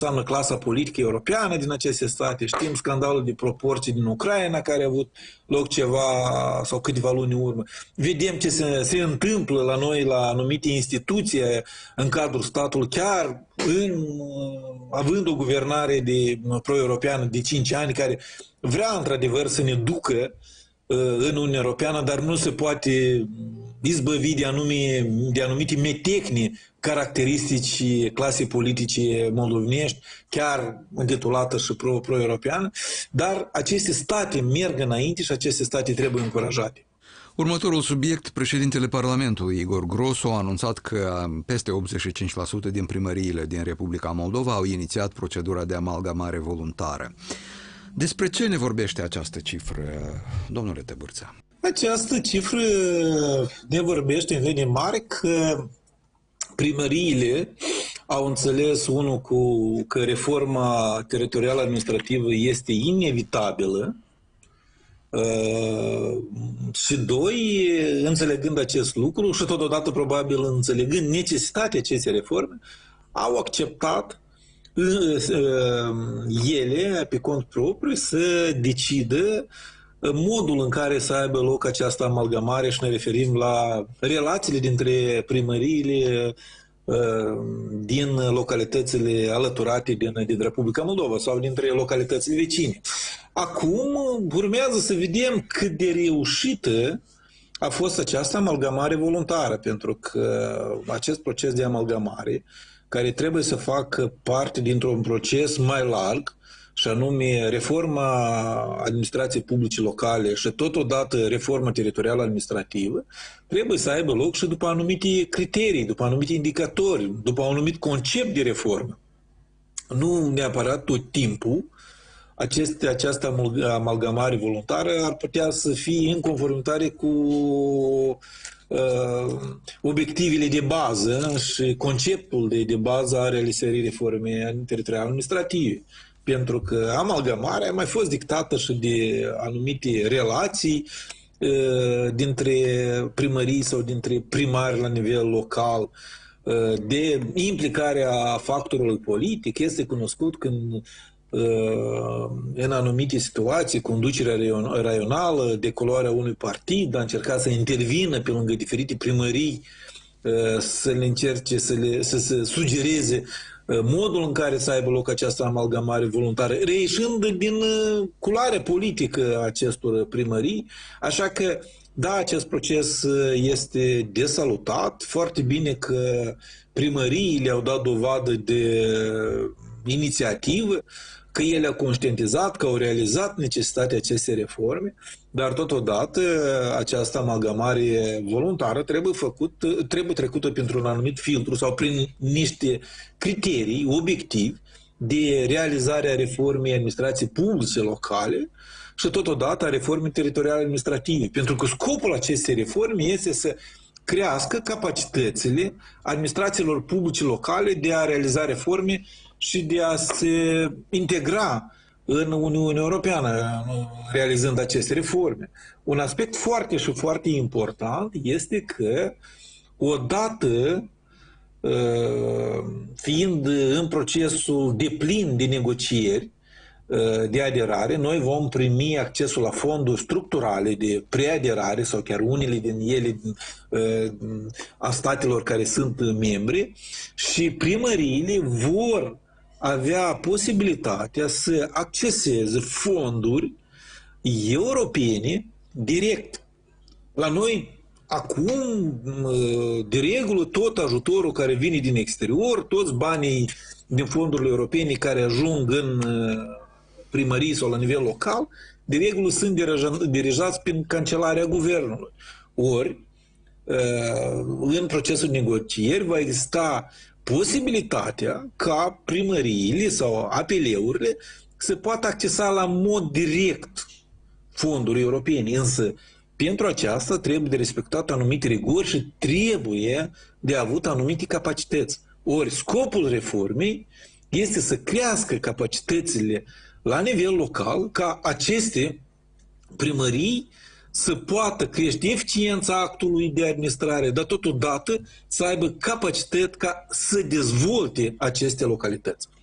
înseamnă clasa politică europeană din aceste state. Știm scandalul de proporții din Ucraina, care a avut loc ceva sau câteva luni în urmă. Vedem ce se întâmplă la noi, la anumite instituții în cadrul statului, chiar având o guvernare pro-europeană de 5 ani, care vrea într-adevăr să ne ducă în Uniunea Europeană, dar nu se poate izbăvi de anumite metehni caracteristici clasei politice moldovenești, chiar intitulată și pro-europeană, dar aceste state merg înainte și aceste state trebuie încurajate. Următorul subiect, președintele Parlamentului, Igor Grosu, a anunțat că peste 85% din primăriile din Republica Moldova au inițiat procedura de amalgamare voluntară. Despre ce ne vorbește această cifră, domnule Tăbârță? Această cifră ne vorbește în linii mari că primăriile au înțeles, unul, că reforma teritorială administrativă este inevitabilă și doi, înțelegând acest lucru și totodată probabil înțelegând necesitatea acestei reforme, au acceptat ele, pe cont propriu, să decidă modul în care să aibă loc această amalgamare și ne referim la relațiile dintre primăriile din localitățile alăturate din Republica Moldova sau dintre localitățile vecine. Acum urmează să vedem cât de reușită a fost această amalgamare voluntară, pentru că acest proces de amalgamare, care trebuie să facă parte dintr-un proces mai larg, și anume reforma administrației publice locale și totodată reforma teritorială administrativă, trebuie să aibă loc și după anumite criterii, după anumite indicatori, după un anumit concept de reformă. Nu neapărat tot timpul această amalgamare voluntară ar putea să fie în conformitate cu obiectivele de bază și conceptul de bază a realizării reformei teritoriale administrative. Pentru că amalgamarea a mai fost dictată și de anumite relații dintre primării sau dintre primari la nivel local, de implicarea factorului politic. Este cunoscut când în anumite situații conducerea raională de culoarea unui partid a încercat să intervină pe lângă diferite primării, să le încerce să se sugereze modul în care să aibă loc această amalgamare voluntară, reieșind din culoarea politică a acestor primării. Așa că, da, acest proces este de salutat. Foarte bine că primăriile au dat dovadă de inițiativă, că ele au conștientizat, că au realizat necesitatea acestei reforme, dar totodată această amalgamare voluntară trebuie trecută pentru un anumit filtru sau prin niște criterii obiectivi de realizare a reformei administrației publice locale și totodată a reformei teritoriale administrative. Pentru că scopul acestei reforme este să crească capacitățile administrațiilor publice locale de a realiza reforme și de a se integra în Uniunea Europeană realizând aceste reforme. Un aspect foarte și foarte important este că odată fiind în procesul deplin de negocieri de aderare, noi vom primi accesul la fonduri structurale de preaderare sau chiar unele din ele a statelor care sunt membri și primăriile vor avea posibilitatea să acceseze fonduri europene direct. La noi, acum, de regulă, tot ajutorul care vine din exterior, toți banii din fondurile europene care ajung în primării sau la nivel local, de regulă sunt dirijați prin cancelarea guvernului. Ori, în procesul negocieri va exista posibilitatea ca primăriile sau APL-urile să poată accesa la mod direct fonduri europene, însă pentru aceasta trebuie de respectat anumite rigori și trebuie de avut anumite capacități. Ori scopul reformei este să crească capacitățile la nivel local ca aceste primării să poată crește eficiența actului de administrare, dar totodată să aibă capacități ca să dezvolte aceste localități.